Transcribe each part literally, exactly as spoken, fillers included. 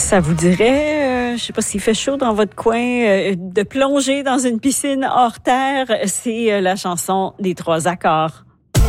Ça vous dirait, euh, je sais pas s'il fait chaud dans votre coin, euh, de plonger dans une piscine hors terre? C'est euh, la chanson des trois accords.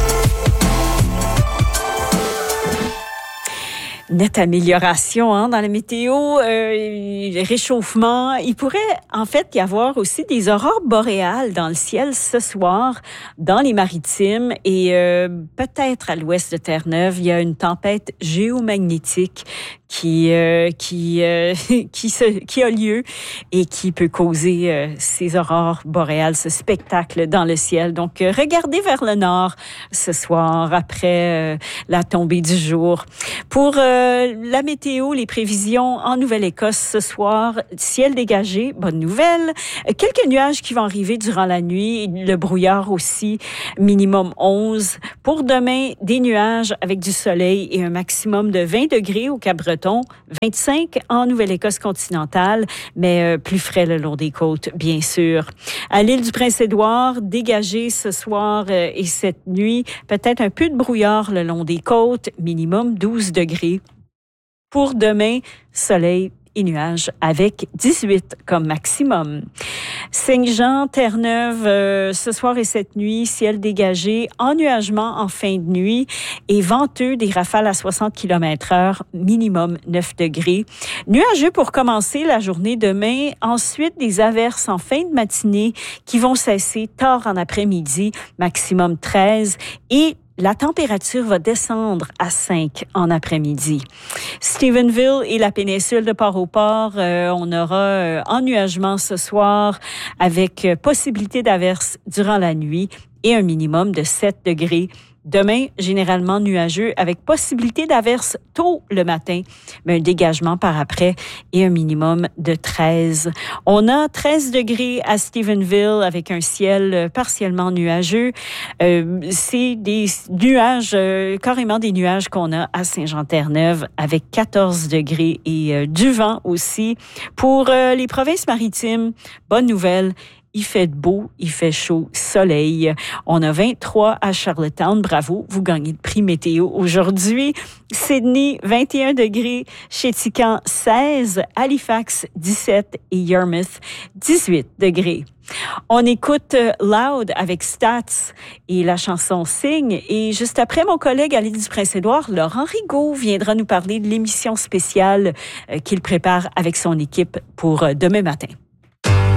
Nette amélioration hein, dans la météo, euh, réchauffement. Il pourrait en fait y avoir aussi des aurores boréales dans le ciel ce soir, dans les maritimes et euh, peut-être à l'ouest de Terre-Neuve. Il y a une tempête géomagnétique qui euh, qui euh, qui se qui a lieu et qui peut causer euh, ces aurores boréales, ce spectacle dans le ciel. Donc euh, regardez vers le nord ce soir après euh, la tombée du jour. Pour euh, la météo, les prévisions en Nouvelle-Écosse ce soir, ciel dégagé, bonne nouvelle. Quelques nuages qui vont arriver durant la nuit, le brouillard aussi, minimum onze. Pour demain, des nuages avec du soleil et un maximum de vingt degrés au Cap-Breton, vingt-cinq en Nouvelle-Écosse continentale, mais euh, plus frais le long des côtes, bien sûr. À l'île du Prince-Édouard, dégagé ce soir euh, et cette nuit, peut-être un peu de brouillard le long des côtes, minimum douze degrés. Pour demain, soleil et nuages avec dix-huit comme maximum. Saint-Jean, Terre-Neuve, euh, ce soir et cette nuit, ciel dégagé, ennuagement en fin de nuit et venteux, des rafales à soixante kilomètres heure, minimum neuf degrés. Nuageux pour commencer la journée demain, ensuite des averses en fin de matinée qui vont cesser tard en après-midi, maximum treize et la température va descendre à cinq en après-midi. Stephenville et la péninsule de Port-au-Port, euh, on aura euh, ennuagement ce soir avec euh, possibilité d'averses durant la nuit et un minimum de sept degrés. Demain, généralement nuageux avec possibilité d'averses tôt le matin, mais un dégagement par après et un minimum de treize. On a treize degrés à Stephenville avec un ciel partiellement nuageux. Euh, c'est des nuages, euh, carrément des nuages qu'on a à Saint-Jean-Terre-Neuve avec quatorze degrés et euh, du vent aussi. Pour euh, les provinces maritimes, bonne nouvelle. Il fait beau, il fait chaud, soleil. On a vingt-trois à Charlottetown. Bravo, vous gagnez le prix météo aujourd'hui. Sydney, vingt et un degrés. Chéticamp, seize. Halifax, dix-sept. Et Yarmouth, dix-huit degrés. On écoute Loud avec Stats et la chanson Signe. Et juste après, mon collègue à l'île du Prince-Édouard, Laurent Rigaud, viendra nous parler de l'émission spéciale qu'il prépare avec son équipe pour demain matin.